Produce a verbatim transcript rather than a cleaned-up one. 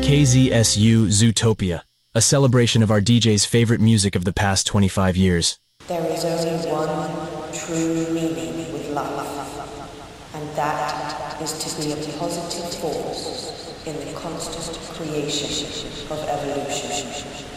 K Z S U Zootopia, a celebration of our D J's favorite music of the past twenty-five years. There is only one true meaning with life, and that is to be a positive force in the constant creation of evolution.